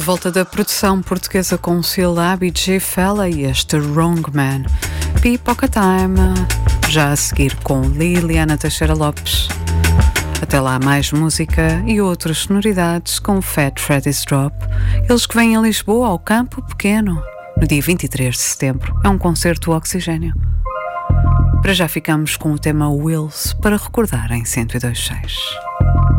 volta da produção portuguesa com Syllab e J Fella e este Wrong Man. Pipoca Time, já a seguir com Liliana Teixeira Lopes. Até lá mais música e outras sonoridades com Fat Freddy's Drop. Eles que vêm a Lisboa ao Campo Pequeno no dia 23 de setembro. É um concerto Oxigênio. Para já ficamos com o tema Wills para recordar em 102.6.